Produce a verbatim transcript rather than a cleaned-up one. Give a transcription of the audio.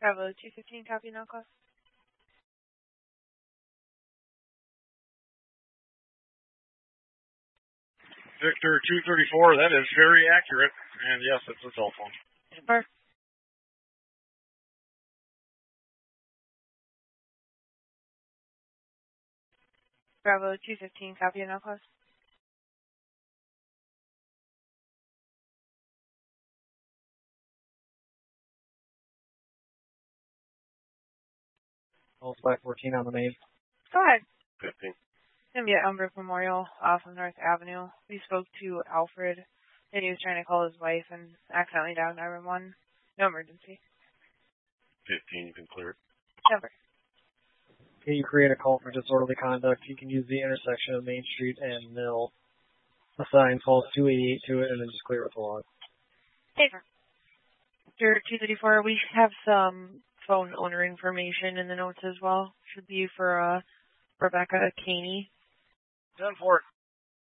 Bravo two fifteen, copy now, call. Victor two thirty-four, that is very accurate. And yes, it's a cell phone. Super. Bravo two fifteen, copy now, call. Pulse by fourteen on the main. Go ahead. fifteen. Gonna be at Elmbrook Memorial off of North Avenue. We spoke to Alfred, and he was trying to call his wife and accidentally dialed nine one one. No emergency. fifteen, you can clear it. Never. Okay, you create a call for disorderly conduct. You can use the intersection of Main Street and Mill. Assign calls two eighty-eight to it, and then just clear it with the log. Safer. Victor two thirty-four, we have some phone owner information in the notes as well. Should be for uh, Rebecca Caney. ten four.